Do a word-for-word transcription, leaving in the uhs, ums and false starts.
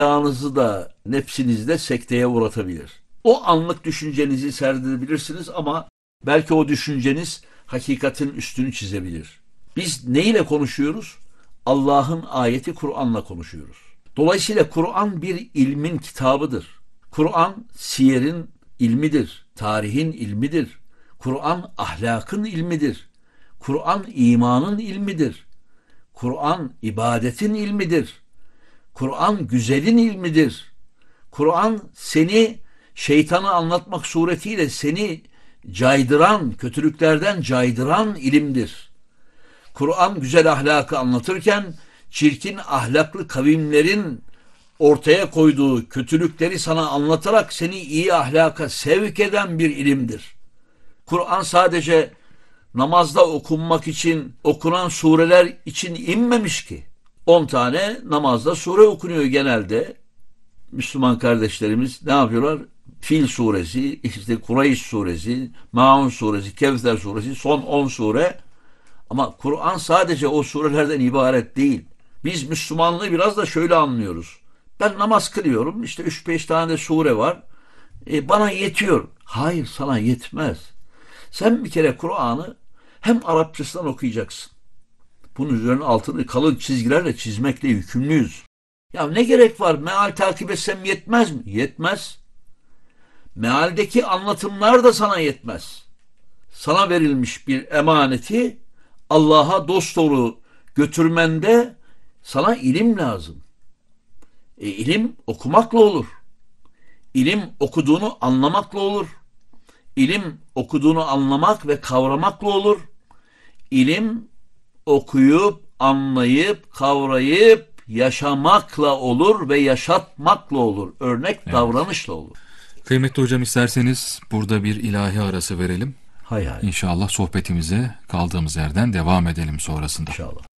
ayağınızı da nefsinizde sekteye uğratabilir. O anlık düşüncenizi serdirebilirsiniz ama belki o düşünceniz hakikatin üstünü çizebilir. Biz ne ile konuşuyoruz? Allah'ın ayeti Kur'an'la konuşuyoruz. Dolayısıyla Kur'an bir ilmin kitabıdır. Kur'an siyerin ilmidir, tarihin ilmidir. Kur'an ahlakın ilmidir. Kur'an imanın ilmidir. Kur'an ibadetin ilmidir. Kur'an güzelin ilmidir. Kur'an seni şeytanı anlatmak suretiyle seni caydıran, kötülüklerden caydıran ilimdir. Kur'an güzel ahlakı anlatırken çirkin ahlaklı kavimlerin ortaya koyduğu kötülükleri sana anlatarak seni iyi ahlaka sevk eden bir ilimdir. Kur'an sadece namazda okunmak için, okunan sureler için inmemiş ki. on tane namazda sure okunuyor genelde. Müslüman kardeşlerimiz ne yapıyorlar? Fil suresi, işte Kureyş suresi, Maun suresi, Kevser suresi, son on sure. Ama Kur'an sadece o surelerden ibaret değil. Biz Müslümanlığı biraz da şöyle anlıyoruz. Ben namaz kılıyorum, işte üç beş tane de sure var. E, bana yetiyor. Hayır, sana yetmez. Sen bir kere Kur'an'ı hem Arapçasından okuyacaksın. Bunun üzerine altını kalın çizgilerle çizmekle yükümlüyüz. Ya ne gerek var? Meal takip etsem yetmez mi? Yetmez. Mealdeki anlatımlar da sana yetmez. Sana verilmiş bir emaneti Allah'a dosdoğru götürmende sana ilim lazım. E, ilim okumakla olur. İlim okuduğunu anlamakla olur. İlim okuduğunu anlamak ve kavramakla olur. İlim okuyup, anlayıp, kavrayıp, yaşamakla olur ve yaşatmakla olur. Örnek evet. Davranışla olur. Kıymetli hocam, isterseniz burada bir ilahi arası verelim. Hay hay. İnşallah sohbetimize kaldığımız yerden devam edelim sonrasında. İnşallah.